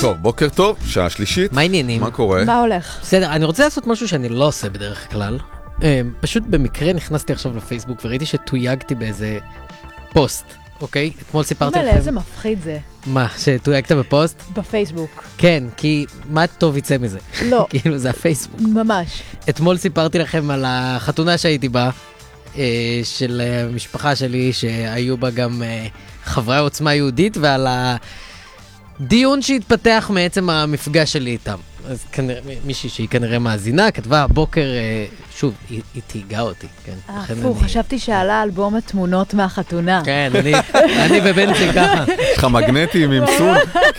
טוב, בוקר טוב, שעה שלישית. מה העניינים? מה קורה? מה הולך? בסדר, אני רוצה לעשות משהו שאני לא עושה בדרך כלל. פשוט במקרה נכנסתי עכשיו לפייסבוק וראיתי שתויגתי באיזה פוסט, אוקיי? אתמול סיפרתי לכם... איזה מפחיד זה. מה, שתויגת בפוסט? בפייסבוק. כן, כי מה טוב יצא מזה? לא. כאילו זה הפייסבוק. ממש. אתמול סיפרתי לכם על החתונה שהייתי בה, של המשפחה שלי, שהיו בה גם חברי עוצמה יהודית, ועל הדיון שהתפתח מעצם המפגש שלי איתם. אז מישהי שהיא כנראה מאזינה, כתבה הבוקר, שוב, היא תהיגה אותי, כן. חשבתי שעלה אלבום התמונות מהחתונה. כן, אני בבנצי ככה. יש לך מגנטים עם סון.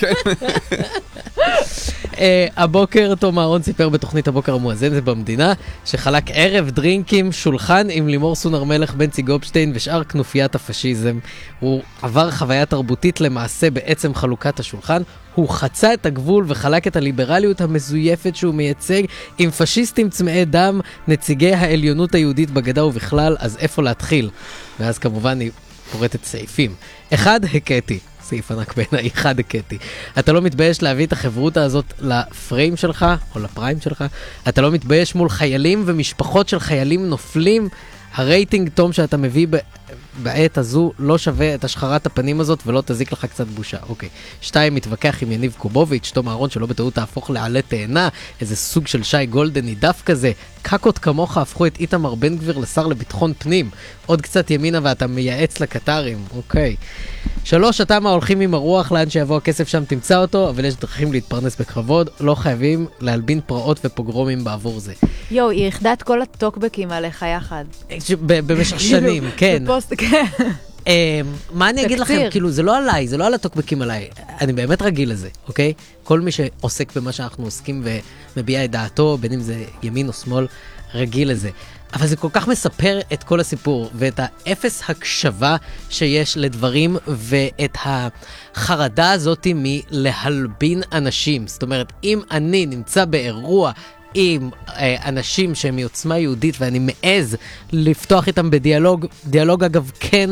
הבוקר תום אהרון סיפר בתוכנית הבוקר המואזנת במדינה, שחלק ערב דרינקים, שולחן עם לימור סון הר מלך, בנצי גופשטיין ושאר כנופיית הפשיזם. הוא עבר חוויה תרבותית למעשה בעצם חלוקת השולחן. הוא חצה את הגבול וחלק את הליברליות המזויפת שהוא מייצג עם פשיסטים צמאי דם, נציגי העליונות היהודית בגדה ובכלל, אז איפה להתחיל? ואז כמובן היא פורטת סעיפים. 1, הקטי. סעיף ענק בעיניי, 1, הקטי. אתה לא מתבייש להביא את החברותה הזאת לפריים שלך, או לפריים שלך. אתה לא מתבייש מול חיילים ומשפחות של חיילים נופלים. הרייטינג תום שאתה מביא בעת הזו לא שווה את השחרת הפנים הזאת ולא תזיק לך קצת בושה. אוקיי. 2, מתווכח עם יניב קובוביץ', תום אהרון שלא בטעות תהפוך לעלה תאנה, איזה סוג של שי גולדן נידף כזה. קקות כמוך הפכו את איתמר בן גביר לשר לביטחון פנים. עוד קצת ימינה ואתה מייעץ לקטרים. אוקיי. 3, אתה מה הולכים עם הרוח, לאן שיבוא הכסף שם תמצא אותו, אבל יש דרכים להתפרנס בכבוד, לא חייבים להלבין פרעות ופוגרומים בעבור זה. יו, היא יחדת כל הטוקבקים עליך יחד. במשך שנים, כן. בפוסט, כן. מה אני אגיד לכם? כאילו, זה לא עליי, זה לא על הטוקבקים עליי. אני באמת רגיל לזה, אוקיי? כל מי שעוסק במה שאנחנו עוסקים ומביע את דעתו, בין אם זה ימין או שמאל, רגיל לזה. אבל זה כל כך מספר את כל הסיפור, ואת האפס הקשבה שיש לדברים, ואת החרדה הזאת מלהלבין אנשים. זאת אומרת, אם אני נמצא באירוע עם אנשים שהם מעוצמה יהודית, ואני מעז לפתוח איתם בדיאלוג, דיאלוג אגב כן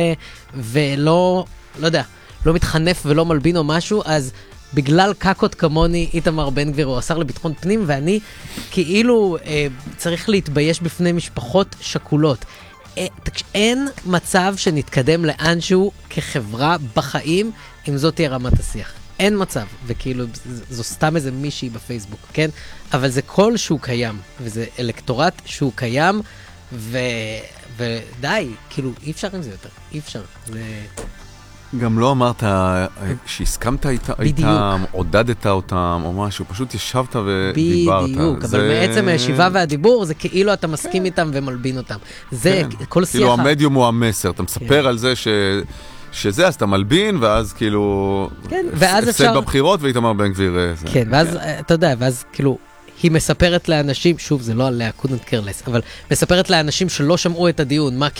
ולא, לא יודע, לא מתחנף ולא מלבין או משהו, אז בגלל קקות כמוני, איתמר בן גביר הוא השר לביטחון פנים, ואני כאילו צריך להתבייש בפני משפחות שקולות. אין מצב שנתקדם לאנשהו כחברה בחיים, אם זאת תהיה רמת השיח. אין מצב, וכאילו זו סתם איזה מישהי בפייסבוק, כן? אבל זה קול שהוא קיים, וזה אלקטורט שהוא קיים, ודי, כאילו אי אפשר עם זה יותר, אי אפשר. גם לא אמרת שהסכמת איתם, עודדת אותם או משהו, פשוט ישבת ודיברת. בדיוק, אבל בעצם הישיבה והדיבור זה כאילו אתה מסכים איתם ומלבין אותם. זה כל שיח. כאילו המדיום הוא המסר, אתה מספר על זה שזה, אז אתה מלבין, ואז כאילו... כן, ואז אפשר... הפסד בבחירות ואיתמר בן גביר... כן, ואז, אתה יודע, ואז כאילו... היא מספרת לאנשים, שוב, זה לא עליה, couldn't care less, אבל מספרת לאנשים שלא שמעו את הדיון, מה